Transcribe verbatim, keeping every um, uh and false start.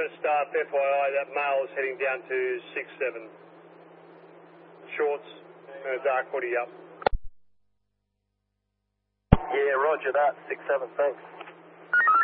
Just uh, F Y I, that male is heading down to six seven. Shorts, and a dark hoodie up. Yeah, roger that, six seven, thanks.